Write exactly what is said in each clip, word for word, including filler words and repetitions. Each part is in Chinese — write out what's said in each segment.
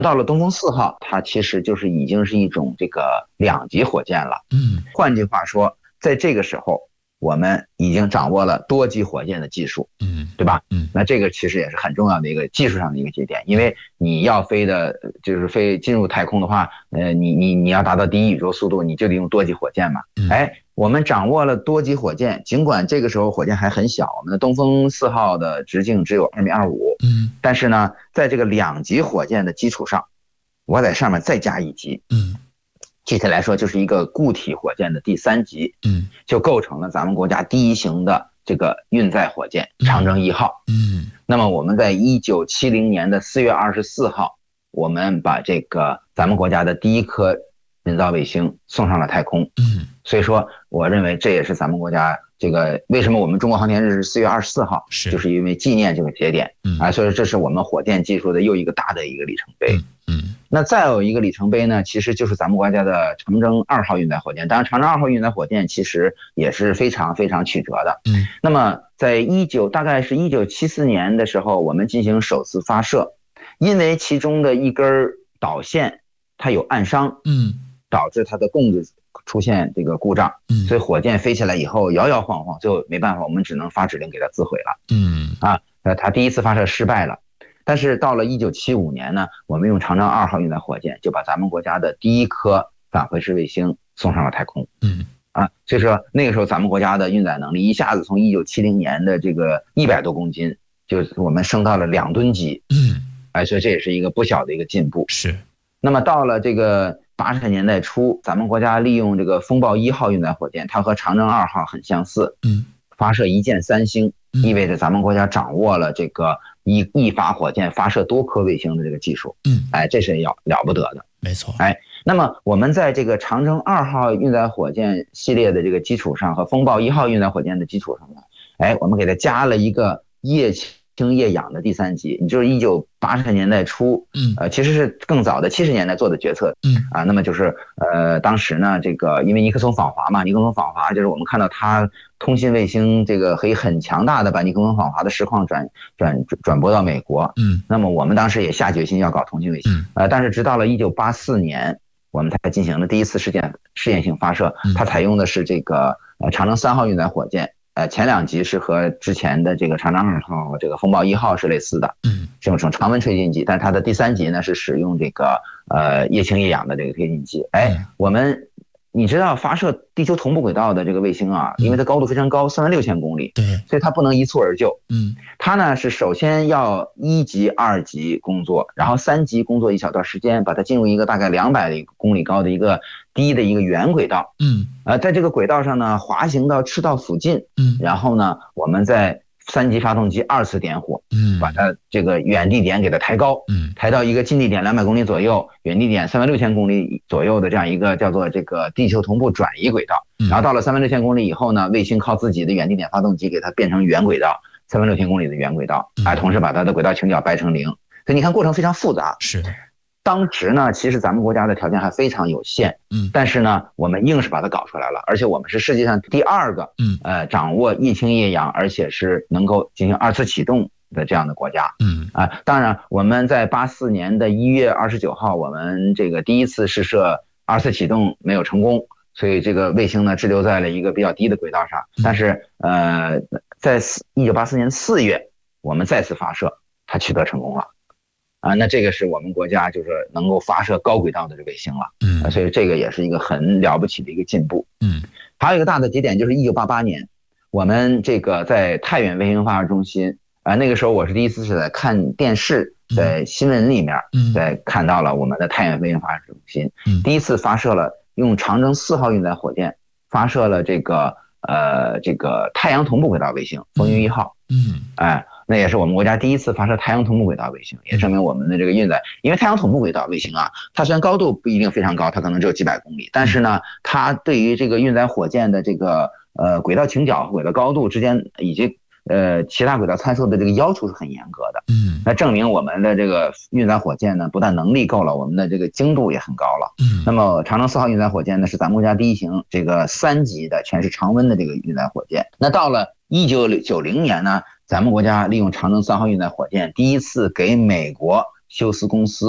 到了东风四号，它其实就是已经是一种这个两级火箭了。 嗯， 换句话说，在这个时候，我们已经掌握了多级火箭的技术， 嗯， 对吧？ 嗯， 那这个其实也是很重要的一个技术上的一个节点，因为你要飞的，就是飞进入太空的话，呃，你你你要达到第一宇宙速度，你就得用多级火箭嘛。哎，我们掌握了多级火箭，尽管这个时候火箭还很小，我们的东风四号的直径只有二米二五， 嗯， 但是呢，在这个两级火箭的基础上，我在上面再加一级， 嗯， 具体来说就是一个固体火箭的第三级， 嗯， 就构成了咱们国家第一型的这个运载火箭长征一号。 嗯， 那么我们在一九七零年的四月二十四号，我们把这个咱们国家的第一颗人造卫星送上了太空。 嗯， 所以说，我认为这也是咱们国家这个为什么我们中国航天日是四月二十四号， 是就是因为纪念这个节点。 嗯啊，所以说这是我们火箭技术的又一个大的一个里程碑。 嗯， 那再有一个里程碑呢，其实就是咱们国家的长征二号运载火箭。当然，长征二号运载火箭其实也是非常非常曲折的。 嗯， 那么在一九大概是一九七四年的时候，我们进行首次发射，因为其中的一根导线它有暗伤， 嗯， 导致它的供子出现这个故障， 嗯， 所以火箭飞起来以后摇摇晃晃，最后没办法，我们只能发指令给它自毁了。 嗯， 啊，呃，它第一次发射失败了。但是到了一九七五年呢，我们用长征二号运载火箭就把咱们国家的第一颗返回式卫星送上了太空。 嗯， 啊，所以说那个时候咱们国家的运载能力一下子从一九七零年的这个一百多公斤，就我们升到了两吨级。 嗯， 哎，所以这也是一个不小的一个进步。 是。 那么到了这个八十年代初，咱们国家利用这个风暴一号运载火箭，它和长征二号很相似。 嗯， 发射一箭三星，意味着咱们国家掌握了这个一一发火箭发射多颗卫星的这个技术。 嗯， 哎，这是要了不得的。 没错。 哎，那么我们在这个长征二号运载火箭系列的这个基础上，和风暴一号运载火箭的基础上呢，哎，我们给它加了一个液氢液氧的第三级，你就是一九八十年代初， 嗯， 呃，其实是更早的七十年代做的决策。 嗯， 啊，那么就是呃，当时呢，这个因为尼克松访华嘛，尼克松访华就是我们看到他通信卫星这个可以很强大的把尼克松访华的实况转转转播到美国。 嗯， 那么我们当时也下决心要搞通信卫星。 嗯， 呃，但是直到了一九八四年，我们才进行了第一次试验试验性发射，它采用的是这个呃长征三号运载火箭。呃，前两级是和之前的这个长征二号、这个风暴一号是类似的， 嗯， 这种常温推进剂，但是它的第三级呢是使用这个呃液氢液氧的这个推进剂。哎，我们你知道发射地球同步轨道的这个卫星啊，因为它高度非常高，三万六千公里， 对， 所以它不能一蹴而就。 嗯， 它呢是首先要一级、二级工作，然后三级工作一小段时间，把它进入一个大概两百公里高的一个低的一个圆轨道。 嗯， 呃，在这个轨道上呢，滑行到赤道附近。 嗯， 然后呢，我们在三级发动机二次点火， 嗯， 把它这个远地点给它抬高， 嗯， 抬到一个近地点两百公里左右，远地点三万六千公里左右的这样一个叫做这个地球同步转移轨道。然后到了三万六千公里以后呢，卫星靠自己的远地点发动机给它变成原轨道，三万六千公里的原轨道，哎，同时把它的轨道倾角掰成零。所以你看过程非常复杂。 是的。 当时呢，其实咱们国家的条件还非常有限， 嗯， 但是呢，我们硬是把它搞出来了，而且我们是世界上第二个， 嗯， 呃，掌握液氢液氧，而且是能够进行二次启动的这样的国家， 嗯啊，当然我们在八四年的一月二十九号，我们这个第一次试射二次启动没有成功，所以这个卫星呢滞留在了一个比较低的轨道上，但是呃，在一九八四年四月，我们再次发射，它取得成功了。啊，那这个是我们国家就是能够发射高轨道的这卫星了， 嗯、 啊，所以这个也是一个很了不起的一个进步。 嗯， 还有一个大的节点就是一九八八年，我们这个在太原卫星发射中心，啊，那个时候我是第一次是在看电视，在新闻里面，在看到了我们的太原卫星发射中心， 嗯、 第一次发射了用长征四号运载火箭发射了这个呃这个太阳同步轨道卫星风云一号， 嗯， 哎。那也是我们国家第一次发射太阳同步轨道卫星，也证明我们的这个运载，因为太阳同步轨道卫星啊，它虽然高度不一定非常高，它可能只有几百公里，但是呢，它对于这个运载火箭的这个呃轨道倾角和轨道高度之间以及呃其他轨道参数的这个要求是很严格的。 嗯， 那证明我们的这个运载火箭呢，不但能力够了，我们的这个精度也很高了。 嗯， 那么长征四号运载火箭呢，是咱们国家第一型这个三级的全是常温的这个运载火箭。那到了一九九零年呢，咱们国家利用长征三号运载火箭，第一次给美国休斯公司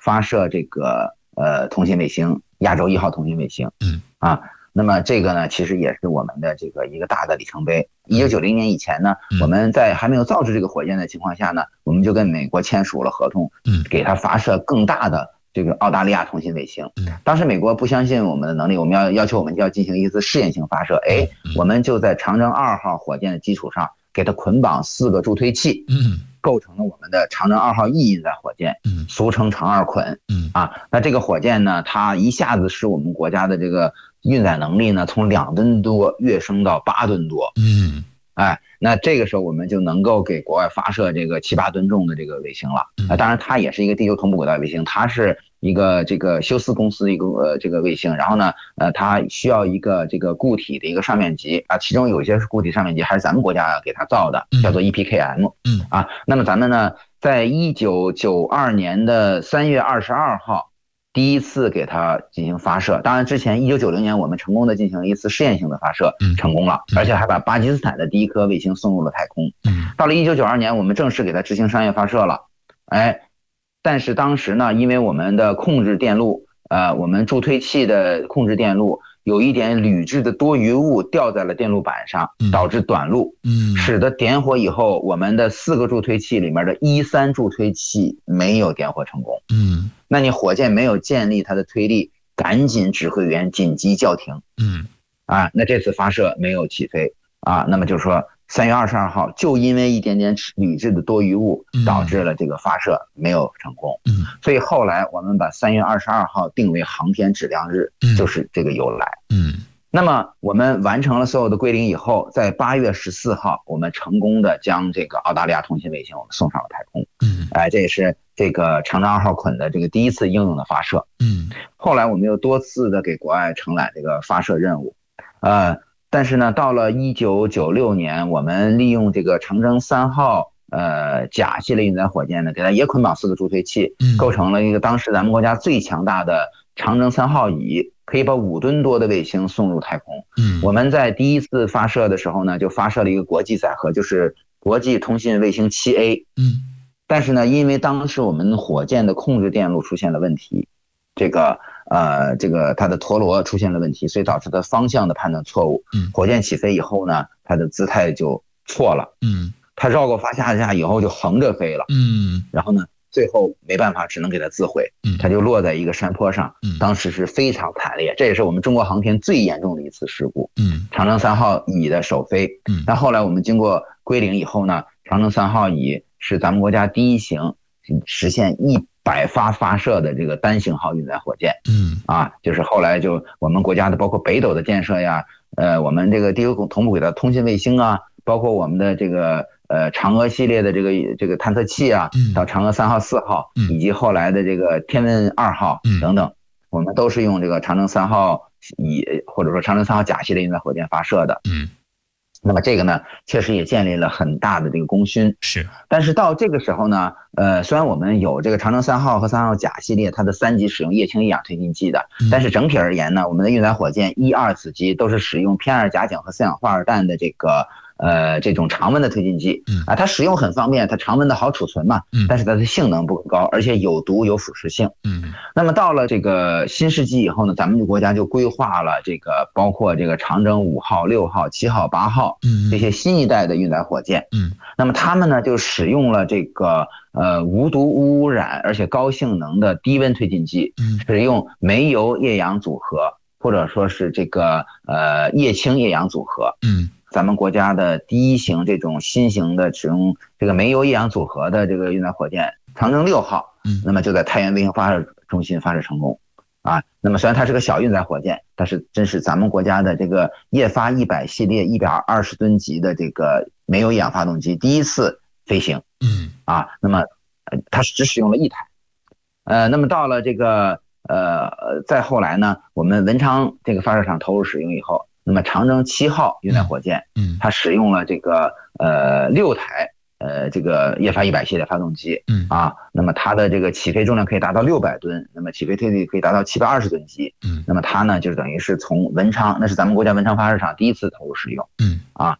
发射这个呃通信卫星亚洲一号通信卫星。 嗯啊，那么这个呢，其实也是我们的这个一个大的里程碑。一九九零年以前呢，我们在还没有造制这个火箭的情况下呢，我们就跟美国签署了合同， 嗯， 给它发射更大的这个澳大利亚通信卫星。当时美国不相信我们的能力，我们要要求我们要进行一次试验性发射。哎，我们就在长征二号火箭的基础上，给它捆绑四个助推器， 嗯， 构成了我们的长征二号 E 运载火箭， 嗯， 俗称长二捆。 嗯啊，那这个火箭呢，它一下子使我们国家的这个运载能力呢，从两吨多跃升到八吨多。 嗯， 哎，那这个时候我们就能够给国外发射这个七八吨重的这个卫星了。啊，当然它也是一个地球同步轨道卫星，它是一个这个休斯公司的一个呃这个卫星，然后呢，呃，它需要一个这个固体的一个上面级啊，其中有一些是固体上面级还是咱们国家给它造的，叫做 E P K M。 嗯啊，那么咱们呢，在一九九二年的三月二十二号。第一次给它进行发射，当然之前一九九零年我们成功的进行了一次试验性的发射，成功了，而且还把巴基斯坦的第一颗卫星送入了太空。到了一九九二年，我们正式给它执行商业发射了，哎，但是当时呢，因为我们的控制电路，呃，我们助推器的控制电路有一点铝制的多余物掉在了电路板上，导致短路， 嗯， 使得点火以后，我们的四个助推器里面的一三助推器没有点火成功。 嗯， 那你火箭没有建立它的推力，赶紧指挥员紧急叫停。 嗯， 啊，那这次发射没有起飞啊，那么就是说三月二十二号就因为一点点铝制的多余物导致了这个发射没有成功。 嗯， 所以后来我们把三月二十二号定为航天质量日，就是这个由来。 嗯， 那么我们完成了所有的归零以后，在八月十四号，我们成功的将这个澳大利亚通信卫星我们送上了太空。 嗯， 哎，这也是这个长征二号捆的这个第一次应用的发射。 嗯， 后来我们又多次的给国外承揽这个发射任务，呃，但是呢，到了一九九六年，我们利用这个长征三号呃甲系列运载火箭呢，给它也捆绑四个助推器，构成了一个当时咱们国家最强大的长征三号乙，可以把五吨多的卫星送入太空。 嗯， 我们在第一次发射的时候呢，就发射了一个国际载荷，就是国际通信卫星 七 A。 嗯， 但是呢，因为当时我们火箭的控制电路出现了问题，这个呃这个它的陀螺出现了问题，所以导致它方向的判断错误。 嗯， 火箭起飞以后呢，它的姿态就错了。 嗯， 它绕过发下架以后就横着飞了。 嗯， 然后呢，最后没办法，只能给它自毁。 嗯， 它就落在一个山坡上。 嗯， 当时是非常惨烈，这也是我们中国航天最严重的一次事故。 嗯， 长征三号乙的首飞。 嗯， 但后来我们经过归零以后呢，长征三号乙是咱们国家第一型实现一百发发射的这个单型号运载火箭。 嗯， 啊，就是后来就我们国家的包括北斗的建设呀，呃，我们这个地球同步轨道通信卫星啊，包括我们的这个呃嫦娥系列的这个这个探测器啊，到嫦娥三号、四号，以及后来的这个天问二号等等，我们都是用这个长征三号乙或者说长征三号甲系列运载火箭发射的。 嗯。 那么这个呢，确实也建立了很大的这个功勋。 是， 但是到这个时候呢，呃，虽然我们有这个长征三号和三号甲系列它的三级使用液氢一氧推进剂的，但是整体而言呢，我们的运载火箭一二子机都是使用偏二甲肼和四氧化二氮的这个呃这种常温的推进剂啊，它使用很方便，它常温的好储存嘛，但是它的性能不高，而且有毒有腐蚀性。 嗯， 那么到了这个新世纪以后呢，咱们国家就规划了这个包括这个长征五号、六号、七号、八号这些新一代的运载火箭。 嗯， 那么他们呢就使用了这个呃无毒无污染而且高性能的低温推进剂，使用煤油液氧组合或者说是这个呃液氢液氧组合。 嗯， 咱们国家的第一型这种新型的使用这个煤油液氧组合的这个运载火箭长征六号， 嗯， 那么就在太原卫星发射中心发射成功。啊，那么虽然它是个小运载火箭，但是真是咱们国家的这个液发一百系列一百二十吨级的这个煤油液氧发动机第一次飞行。 嗯， 啊，那么呃它只使用了一台。呃，那么到了这个呃再后来呢，我们文昌这个发射场投入使用以后，那么长征七号运载火箭， 嗯， 它使用了这个呃六台。呃，这个液发一百系列发动机， 嗯啊，那么它的这个起飞重量可以达到六百吨，那么起飞推力可以达到七百二十吨级， 嗯， 那么它呢，就是等于是从文昌，那是咱们国家文昌发射场第一次投入使用， 嗯， 啊，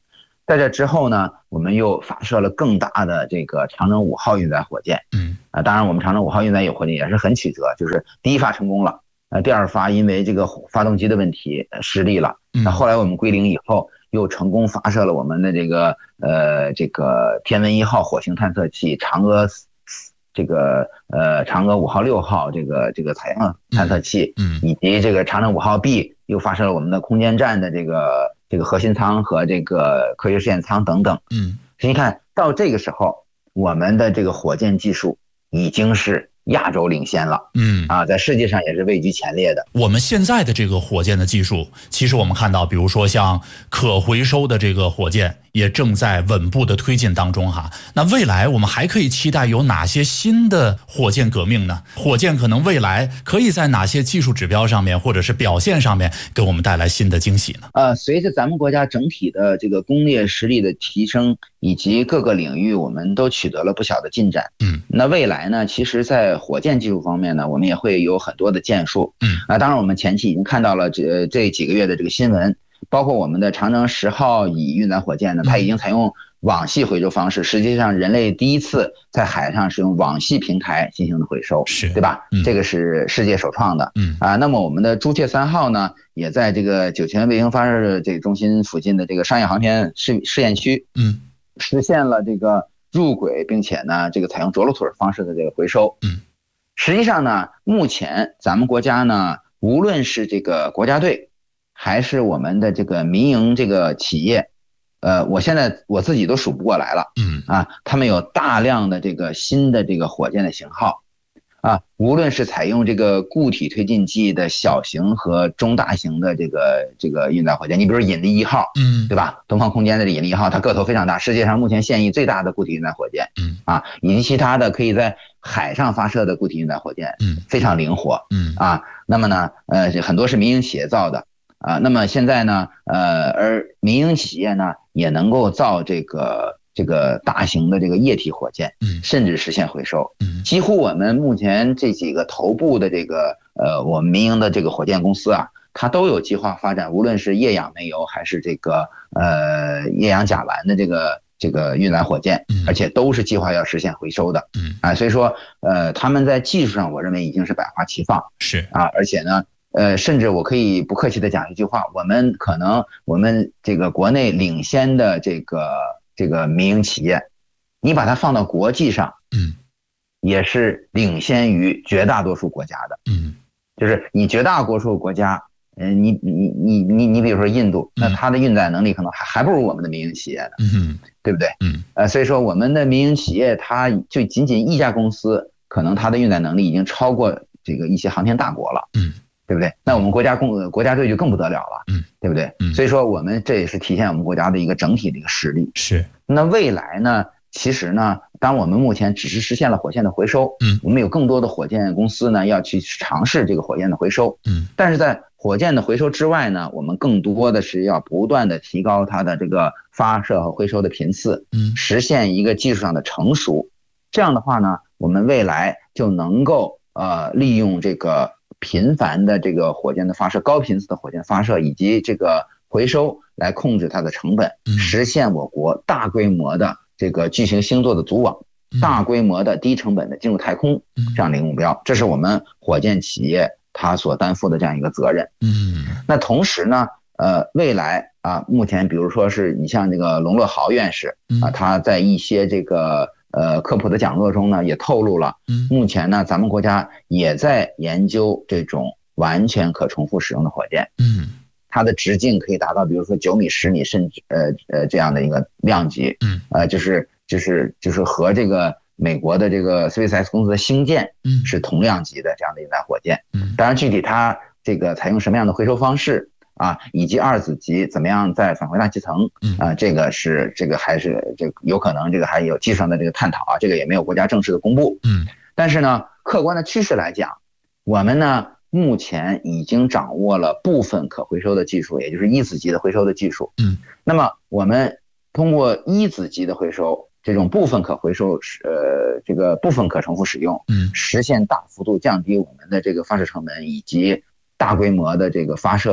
在这之后呢，我们又发射了更大的这个长征五号运载火箭。 嗯， 啊，当然我们长征五号运载火箭也是很曲折，就是第一发成功了，呃，第二发因为这个发动机的问题失利了。那后来我们归零以后，又成功发射了我们的这个呃这个天文一号火星探测器、嫦娥这个呃嫦娥五号、六号这个这个采样探测器， 嗯， 以及这个长征五号 B 又发射了我们的空间站的这个这个核心舱和这个科学试验舱等等。 嗯， 所以你看到这个时候，我们的这个火箭技术已经是亚洲领先了。 嗯啊，在世界上也是位居前列的。 我们现在的这个火箭的技术，其实我们看到，比如说像可回收的这个火箭，也正在稳步的推进当中哈。那未来我们还可以期待有哪些新的火箭革命呢？火箭可能未来可以在哪些技术指标上面，或者是表现上面，给我们带来新的惊喜呢？ 呃，随着咱们国家整体的这个工业实力的提升，以及各个领域我们都取得了不小的进展。 嗯， 那未来呢，其实在火箭技术方面呢，我们也会有很多的建树。 嗯， 啊，当然我们前期已经看到了这这几个月的这个新闻。包括我们的长征十号乙运载火箭呢，它已经采用网系回收方式，实际上人类第一次在海上使用网系平台进行的回收， 是对吧？ 嗯、 这个是世界首创的。 嗯啊，那么我们的朱雀三号呢，也在这个酒泉卫星发射这个中心附近的这个商业航天试试验区， 嗯， 实现了这个入轨，并且呢，这个采用着陆腿方式的这个回收。 嗯， 实际上呢，目前咱们国家呢，无论是这个国家队，还是我们的这个民营这个企业，呃，我现在我自己都数不过来了。 嗯啊，他们有大量的这个新的这个火箭的型号，啊，无论是采用这个固体推进剂的小型和中大型的这个这个运载火箭，你比如引力一号， 嗯， 对吧？东方空间的引力一号，它个头非常大，世界上目前现役最大的固体运载火箭。 嗯， 啊，以及其他的可以在海上发射的固体运载火箭， 嗯， 非常灵活。 嗯， 啊，那么呢，呃，很多是民营企业造的。啊，那么现在呢，呃，而民营企业呢也能够造这个这个大型的这个液体火箭， 嗯， 甚至实现回收。 嗯， 几乎我们目前这几个头部的这个呃，我们民营的这个火箭公司啊，它都有计划发展，无论是液氧煤油还是这个呃液氧甲烷的这个这个运载火箭，而且都是计划要实现回收的。 嗯， 啊，所以说呃，他们在技术上，我认为已经是百花齐放。 是啊，而且呢。呃，甚至我可以不客气的讲一句话，我们可能我们这个国内领先的这个这个民营企业，你把它放到国际上， 嗯， 也是领先于绝大多数国家的。 嗯， 就是你绝大多数国家，嗯、呃，你你你你你比如说印度，那它的运载能力可能还还不如我们的民营企业呢， 嗯， 对不对？ 嗯， 呃，所以说我们的民营企业，它就仅仅一家公司，可能它的运载能力已经超过这个一些航天大国了。 嗯。 对不对？那我们国家共国家队就更不得了了， 嗯， 对不对？ 嗯， 所以说我们这也是体现我们国家的一个整体的一个实力。 是。 那未来呢？其实呢，当我们目前只是实现了火箭的回收， 嗯， 我们有更多的火箭公司呢要去尝试这个火箭的回收， 嗯， 但是在火箭的回收之外呢，我们更多的是要不断的提高它的这个发射和回收的频次， 嗯， 实现一个技术上的成熟。这样的话呢，我们未来就能够呃利用这个。频繁的这个火箭的发射，高频次的火箭发射以及这个回收来控制它的成本，实现我国大规模的这个巨型星座的组网，大规模的低成本的进入太空这样的一个目标，这是我们火箭企业它所担负的这样一个责任。 嗯， 那同时呢，呃，未来啊，目前比如说是你像这个龙乐豪院士啊，他在一些这个。呃，科普的讲座中呢，也透露了，目前呢，咱们国家也在研究这种完全可重复使用的火箭， 嗯， 它的直径可以达到，比如说九米、十米，甚至呃呃这样的一个量级， 嗯， 呃，就是就是就是和这个美国的这个 SpaceX 公司的星舰， 嗯， 是同量级的这样的一载火箭， 嗯， 当然具体它这个采用什么样的回收方式。啊，以及二子级怎么样再返回大气层？啊，这个是这个还是这个有可能这个还有技术上的这个探讨啊，这个也没有国家正式的公布。 嗯， 但是呢，客观的趋势来讲，我们呢目前已经掌握了部分可回收的技术，也就是一子级的回收的技术。 嗯， 那么我们通过一子级的回收，这种部分可回收呃这个部分可重复使用， 嗯， 实现大幅度降低我们的这个发射成本以及大规模的这个发射。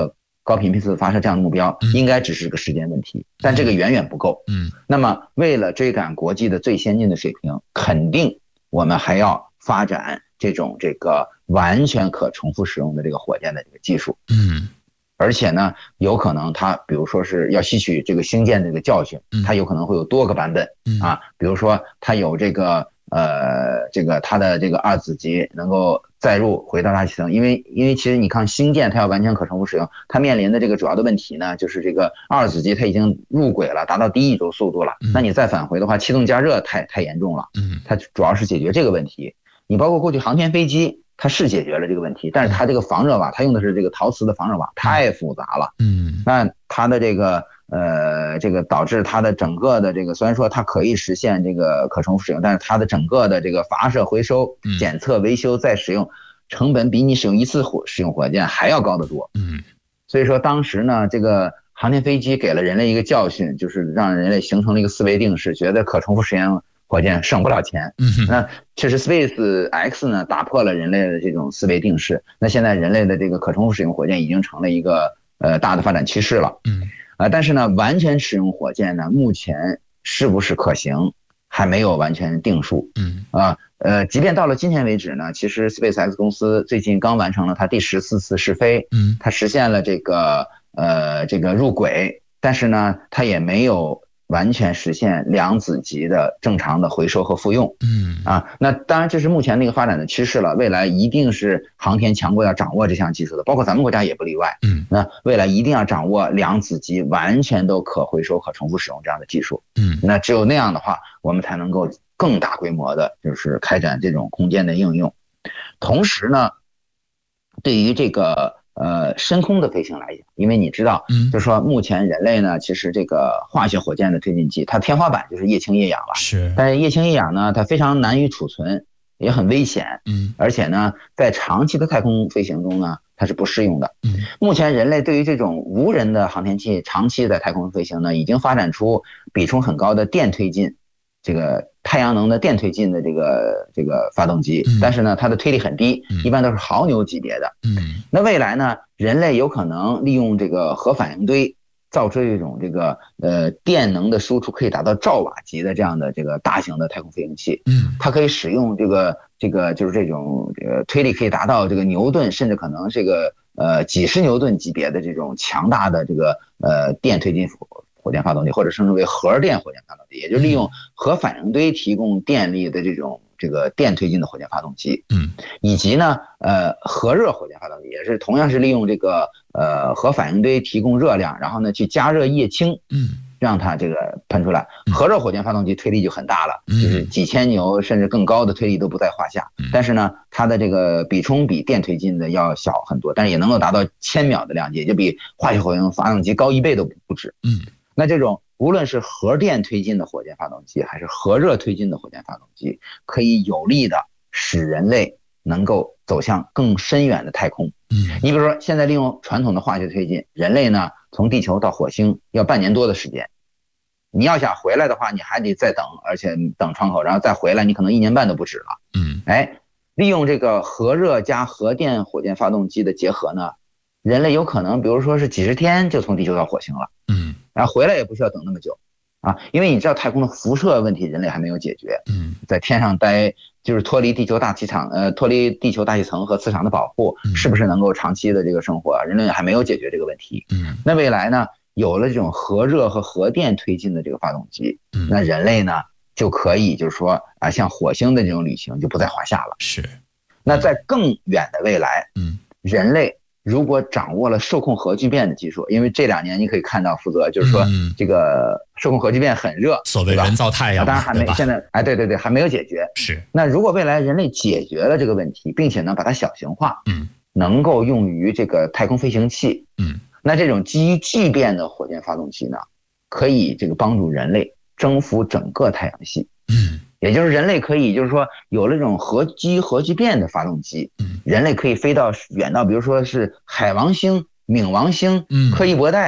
高频次发射这样的目标，应该只是个时间问题，但这个远远不够。 嗯， 那么为了追赶国际的最先进的水平，肯定我们还要发展这种这个完全可重复使用的这个火箭的这个技术。 嗯， 而且呢，有可能它比如说是要吸取这个星舰这个教训，它有可能会有多个版本啊，比如说它有这个呃这个它的这个二子级能够载入回到大气层，因为因为其实你看星舰它要完全可重复使用，它面临的这个主要的问题呢，就是这个二子级它已经入轨了，达到低宇宙速度了，那你再返回的话，气动加热太太严重了，它主要是解决这个问题。你包括过去航天飞机，它是解决了这个问题，但是它这个防热瓦，它用的是这个陶瓷的防热瓦，太复杂了。 嗯， 那它的这个呃，这个导致它的整个的这个，虽然说它可以实现这个可重复使用，但是它的整个的这个发射、回收、检测、维修、再使用成本比你使用一次火使用火箭还要高得多。 嗯， 所以说当时呢，这个航天飞机给了人类一个教训，就是让人类形成了一个思维定式，觉得可重复实验火箭省不了钱。 嗯， 那确实 Space X 呢打破了人类的这种思维定式。那现在人类的这个可重复使用火箭已经成了一个呃大的发展趋势了。 嗯， 啊、呃，但是呢，完全使用火箭呢，目前是不是可行还没有完全定数。 嗯， 啊呃，即便到了今天为止呢，其实 Space X 公司最近刚完成了它第十四次试飞， 嗯， 它实现了这个呃这个入轨，但是呢，它也没有完全实现两子级的正常的回收和复用。 嗯， 啊，那当然这是目前那个发展的趋势了，未来一定是航天强国要掌握这项技术的，包括咱们国家也不例外。 嗯， 那未来一定要掌握两子级完全都可回收、可重复使用这样的技术。 嗯， 那只有那样的话，我们才能够更大规模的，就是开展这种空间的应用。同时呢，对于这个呃深空的飞行来讲，因为你知道，就是说目前人类呢，其实这个化学火箭的推进剂，它天花板就是液氢液氧了。 是， 但是液氢液氧呢，它非常难于储存，也很危险。 嗯， 而且呢，在长期的太空飞行中呢，它是不适用的。 嗯， 目前人类对于这种无人的航天器长期在太空飞行呢，已经发展出比重很高的电推进，这个太阳能的电推进的这个这个发动机，但是呢，它的推力很低，一般都是毫牛级别的。 嗯， 那未来呢，人类有可能利用这个核反应堆，造出这种这个呃电能的输出可以达到兆瓦级的这样的这个大型的太空飞行器。 嗯， 它可以使用这个这个就是这种这个推力可以达到这个牛顿，甚至可能这个呃几十牛顿级别的这种强大的这个呃电推进火箭发动机，或者称之为核电火箭发动机，也就是利用核反应堆提供电力的这种这个电推进的火箭发动机。 嗯， 以及呢呃核热火箭发动机也是同样是利用这个呃核反应堆提供热量，然后呢去加热液氢， 嗯， 让它这个喷出来。核热火箭发动机推力就很大了，就是几千牛甚至更高的推力都不在话下。但是呢，它的这个比冲比电推进的要小很多，但是也能够达到千秒的量级，也就比化学火箭发动机高一倍都不止。 嗯， 那这种无论是核电推进的火箭发动机，还是核热推进的火箭发动机，可以有力的使人类能够走向更深远的太空。 嗯， 你比如说，现在利用传统的化学推进，人类呢从地球到火星要半年多的时间。你要想回来的话，你还得再等，而且等窗口，然后再回来，你可能一年半都不止了。 嗯， 哎，利用这个核热加核电火箭发动机的结合呢，人类有可能，比如说是几十天就从地球到火星了。 嗯， 然后回来也不需要等那么久，啊，因为你知道太空的辐射问题，人类还没有解决。 嗯， 在天上待就是脱离地球大气场，呃，脱离地球大气层和磁场的保护，是不是能够长期的这个生活，人类还没有解决这个问题。 嗯， 那未来呢，有了这种核热和核电推进的这个发动机，那人类呢就可以就是说啊，像火星的这种旅行就不在话下了。 是。 那在更远的未来， 嗯， 人类如果掌握了受控核聚变的技术，因为这两年你可以看到，负责就是说这个受控核聚变很热， 所谓人造太阳， 当然还没现在哎，对对对，还没有解决。 是。 那如果未来人类解决了这个问题，并且呢把它小型化， 嗯， 能够用于这个太空飞行器， 嗯， 那这种基于聚变的火箭发动机呢，可以这个帮助人类征服整个太阳系。 嗯。 也就是人类可以，就是说有了这种核基于核聚变的发动机，人类可以飞到远到，比如说是海王星、冥王星、柯伊伯带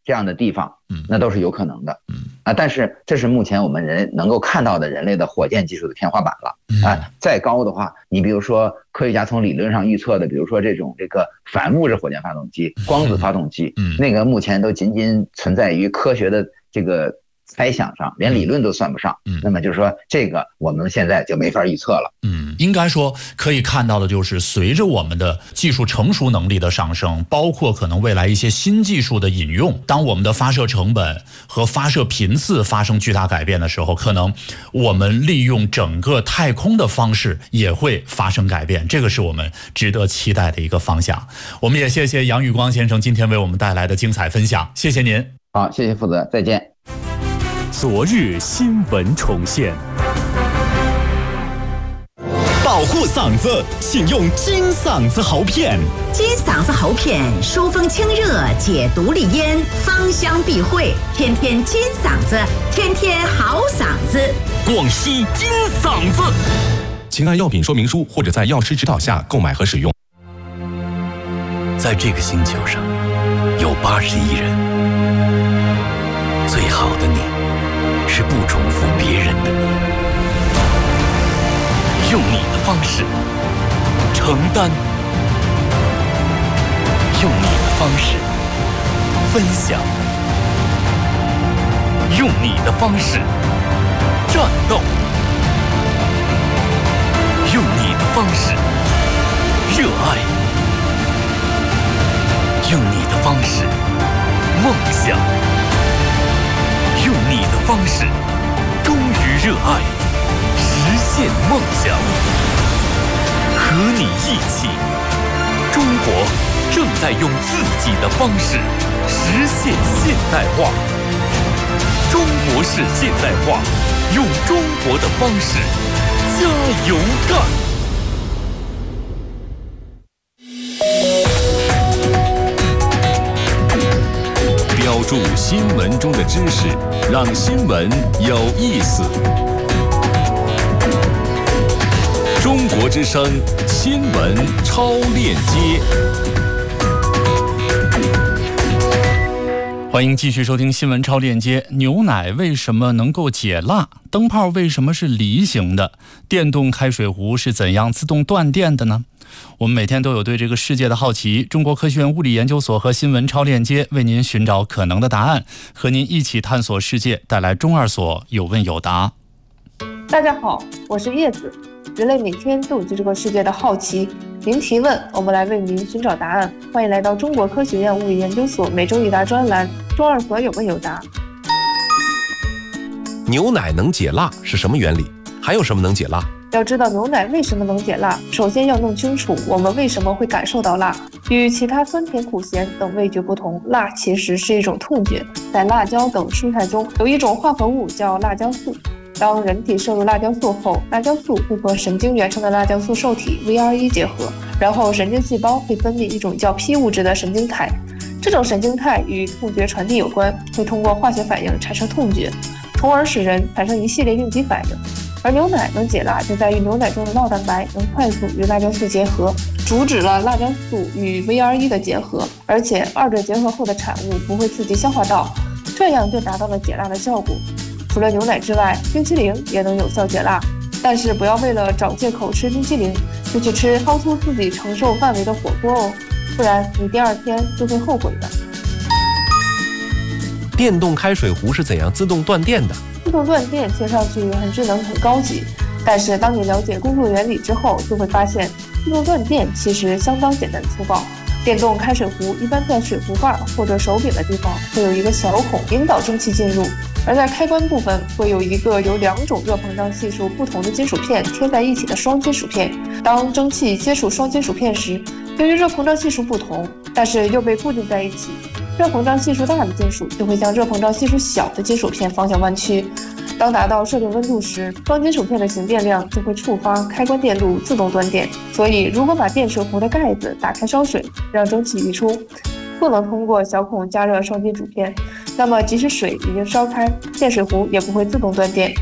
这样的地方，那都是有可能的。啊，但是这是目前我们人能够看到的人类的火箭技术的天花板了。啊，再高的话，你比如说科学家从理论上预测的，比如说这种这个反物质火箭发动机、光子发动机，那个目前都仅仅存在于科学的这个猜想上，连理论都算不上。嗯，那么就是说，这个我们现在就没法预测了。 嗯，应该说可以看到的就是，随着我们的技术成熟能力的上升，包括可能未来一些新技术的引用，当我们的发射成本和发射频次发生巨大改变的时候，可能我们利用整个太空的方式也会发生改变，这个是我们值得期待的一个方向。我们也谢谢杨宇光先生今天为我们带来的精彩分享，谢谢您。 好，谢谢负责，再见。 昨日新闻重现， 保护嗓子，请用金嗓子喉片。 金嗓子喉片，疏风清热，解毒利咽，芳香避秽，天天金嗓子，天天好嗓子。 广西金嗓子。 请按药品说明书或者在药师指导下购买和使用。 在这个星球上，有八十亿人，最好的你。是不重复别人的你，用你的方式承担，用你的方式分享，用你的方式战斗，用你的方式热爱，用你的方式梦想。用你的方式忠于热爱，实现梦想。和你一起，中国正在用自己的方式实现现代化。中国式现代化，用中国的方式加油干。 标注新闻中的知识，让新闻有意思。中国之声新闻超链接， 欢迎继续收听新闻超链接。牛奶为什么能够解辣？灯泡为什么是梨形的？电动开水壶是怎样自动断电的呢？我们每天都有对这个世界的好奇，中国科学院物理研究所和新闻超链接为您寻找可能的答案，和您一起探索世界，带来中二所有问有答。 大家好，我是叶子。人类每天都有对这个世界的好奇，您提问，我们来为您寻找答案。欢迎来到中国科学院物理研究所每周一答专栏，中二所有问有答。 牛奶能解辣是什么原理？还有什么能解辣？ 要知道牛奶为什么能解辣，首先要弄清楚我们为什么会感受到辣。与其他酸甜苦咸等味觉不同，辣其实是一种痛觉。在辣椒等蔬菜中有一种化合物叫辣椒素，当人体摄入辣椒素后，辣椒素会和神经元上的辣椒素受体 V R 一 结合，然后神经细胞会分泌一种叫 P 物质的神经肽，这种神经肽与痛觉传递有关，会通过化学反应产生痛觉，从而使人产生一系列应激反应。而牛奶能解辣，就在于牛奶中的酪蛋白能快速与辣椒素结合，阻止了辣椒素与 V R 一 的结合，而且二者结合后的产物不会刺激消化道，这样就达到了解辣的效果。除了牛奶之外，冰淇淋也能有效解辣，但是不要为了找借口吃冰淇淋就去吃超出自己承受范围的火锅哦，不然你第二天就会后悔的。 电动开水壶是怎样自动断电的？ 自动断电听上去很智能很高级，但是当你了解工作原理之后，就会发现自动断电其实相当简单粗暴。电动开水壶一般在水壶盖或者手柄的地方会有一个小孔引导蒸汽进入，而在开关部分会有一个由两种热膨胀系数不同的金属片贴在一起的双金属片。当蒸汽接触双金属片时，由于热膨胀系数不同，但是又被固定在一起，热膨胀系数大的金属就会将热膨胀系数小的金属片方向弯曲。当达到设定温度时，双金属片的形变量就会触发开关电路自动断电。所以如果把电水壶的盖子打开烧水，让蒸汽溢出，不能通过小孔加热双金属片，那么即使水已经烧开，电水壶也不会自动断电。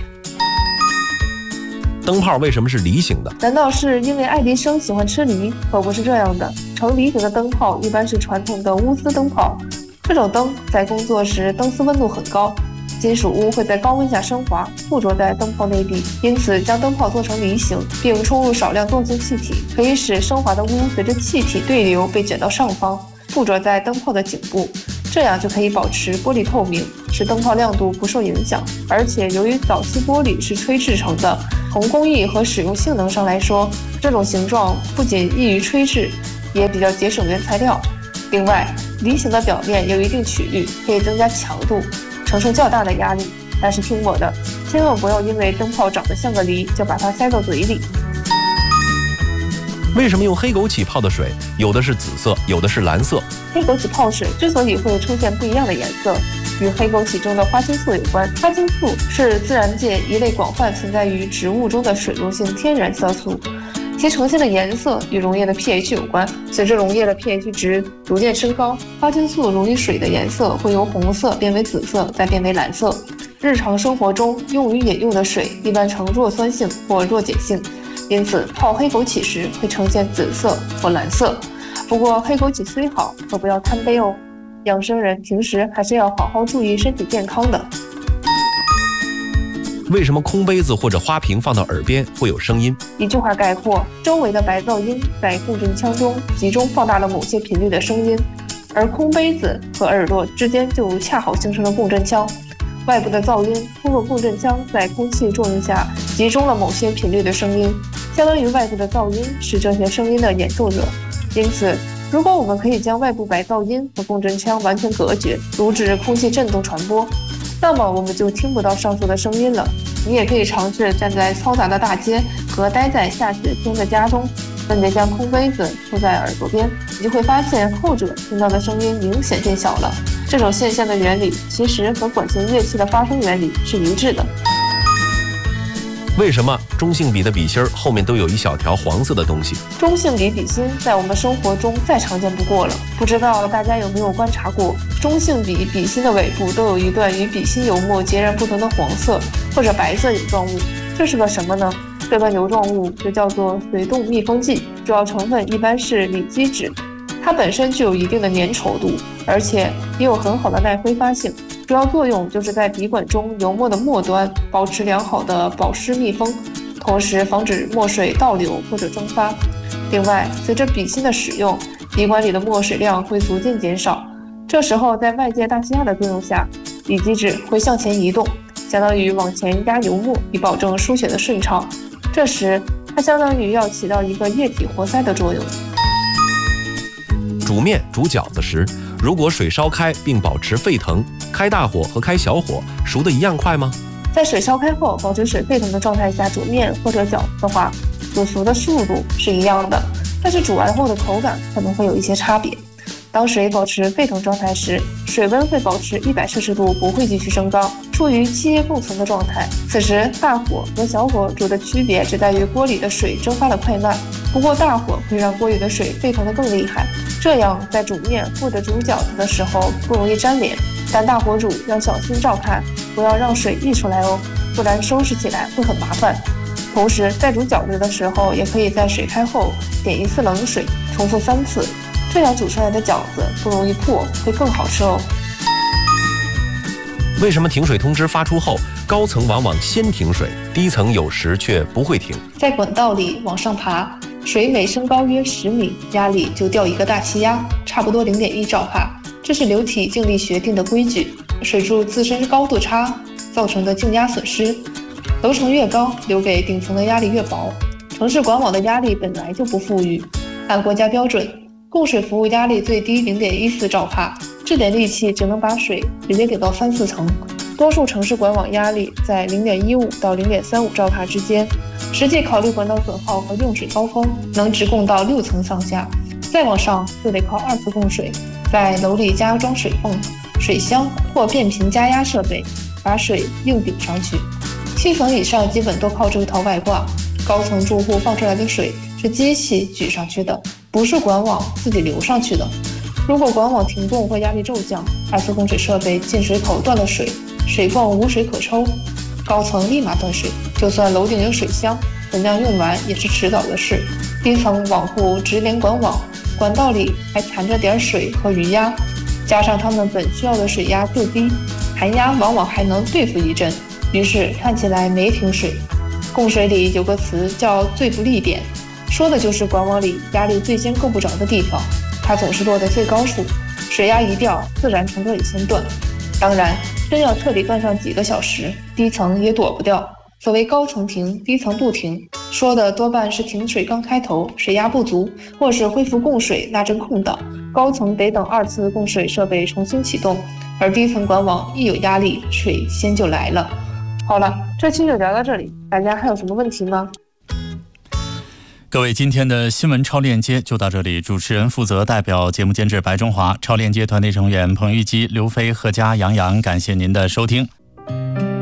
灯泡为什么是梨形的？ 难道是因为爱迪生喜欢吃梨？可不是这样的。呈梨形的灯泡一般是传统的钨丝灯泡， 这种灯在工作时灯丝温度很高，金属钨会在高温下升华，附着在灯泡内壁，因此将灯泡做成梨形，并充入少量动性气体，可以使升华的钨随着气体对流被卷到上方，附着在灯泡的颈部，这样就可以保持玻璃透明，使灯泡亮度不受影响。而且由于早期玻璃是吹制成的，从工艺和使用性能上来说，这种形状不仅易于吹制，也比较节省原材料。另外，梨形的表面有一定曲率，可以增加强度，承受较大的压力。但是听我的，千万不要因为灯泡长得像个梨就把它塞到嘴里。 为什么用黑枸杞泡的水，有的是紫色，有的是蓝色？ 黑枸杞泡水之所以会出现不一样的颜色，与黑枸杞中的花青素有关。花青素是自然界一类广泛存在于植物中的水溶性天然色素，其呈现的颜色与溶液的 pH 有关。随着溶液的 pH 值逐渐升高，花青素溶于水的颜色会由红色变为紫色，再变为蓝色。日常生活中用于饮用的水一般呈弱酸性或弱碱性，因此泡黑枸杞时会呈现紫色或蓝色。不过黑枸杞虽好，可不要贪杯哦。养生人平时还是要好好注意身体健康的。 为什么空杯子或者花瓶放到耳边会有声音？ 一句话概括，周围的白噪音在共振腔中集中放大了某些频率的声音，而空杯子和耳朵之间就恰好形成了共振腔。外部的噪音通过共振腔在空气作用下集中了某些频率的声音，相当于外部的噪音是这些声音的演奏者。因此，如果我们可以将外部白噪音和共振腔完全隔绝，阻止空气振动传播，那么我们就听不到上述的声音了。你也可以尝试站在嘈杂的大街和待在下雪天的家中，分别将空杯子铺在耳朵边，你就会发现后者听到的声音明显变小了。这种现象的原理其实和管弦乐器的发声原理是一致的。 为什么中性笔的笔芯后面都有一小条黄色的东西？ 中性笔笔芯在我们生活中再常见不过了，不知道大家有没有观察过，中性笔笔芯的尾部都有一段与笔芯油墨截然不同的黄色或者白色油状物，这是个什么呢？这段油状物就叫做水动密封剂，主要成分一般是锂基酯，它本身具有一定的粘稠度，而且也有很好的耐挥发性。主要作用就是在笔管中油墨的末端保持良好的保湿密封，同时防止墨水倒流或者蒸发。另外，随着笔芯的使用，笔管里的墨水量会逐渐减少，这时候在外界大气压的作用下，锂基酯会向前移动，相当于往前压油墨，以保证书写的顺畅。这时它相当于要起到一个液体活塞的作用。 煮面煮饺子时，如果水烧开并保持沸腾，开大火和开小火熟得一样快吗？ 在水烧开后保持水沸腾的状态下煮面或者饺子的话，煮熟的速度是一样的，但是煮完后的口感可能会有一些差别。当水保持沸腾状态时，水温会保持一百摄氏度，不会继续升高，处于气液共存的状态。此时大火和小火煮的区别只在于锅里的水蒸发的快慢，不过大火会让锅里的水沸腾得更厉害，这样在煮面或者煮饺子的时候不容易粘连。但大火煮要小心照看，不要让水溢出来哦，不然收拾起来会很麻烦。同时在煮饺子的时候，也可以在水开后点一次冷水，重复三次，这样煮出来的饺子不容易破，会更好吃哦。 为什么停水通知发出后，高层往往先停水，低层有时却不会停？ 在管道里往上爬，水每升高约十米，压力就掉一个大气压，差不多零点一兆帕，这是流体静力学定的规矩。水柱自身高度差造成的静压损失，楼层越高，留给顶层的压力越薄。城市管网的压力本来就不富裕，按国家标准，供水服务压力最低零点一四兆帕，这点力气只能把水直接给到三四层。多数城市管网压力在零点一五到零点三五兆帕之间，实际考虑管道损耗和用水高峰，能直供到六层上下。再往上就得靠二次供水，在楼里加装水泵、水箱或变频加压设备，把水硬顶上去。七层以上基本都靠这套外挂，高层住户放出来的水是机器举上去的，不是管网自己流上去的。如果管网停供或压力骤降，二次供水设备进水口断了水，水泵无水可抽，高层立马断水。就算楼顶有水箱，等量用完也是迟早的事。低层网户直连管网，管道里还残着点水和余压， 加上它们本需要的水压最低，寒压往往还能对付一阵，于是看起来没停水。供水里有个词叫最不利点，说的就是管网里压力最先够不着的地方，它总是落在最高处，水压一掉，自然承托也先断。当然，真要彻底断上几个小时，低层也躲不掉。所谓高层停，低层不停，说的多半是停水刚开头，水压不足，或是恢复供水那阵空档。高层得等二次供水设备重新启动，而低层管网一有压力，水先就来了。好了，这期就聊到这里，大家还有什么问题吗？ 各位，今天的新闻超链接就到这里。主持人负责代表节目监制白中华，超链接团队成员彭玉基、刘飞、贺佳、杨洋，感谢您的收听。